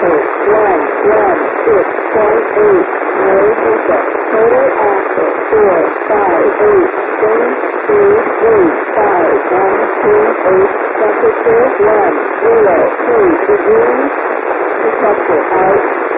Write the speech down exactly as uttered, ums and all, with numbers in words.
Temperature one one six point eight. No hiccup. Total output four five eight. Change three three five one two eight. Temperature one zero two degrees. Detector out.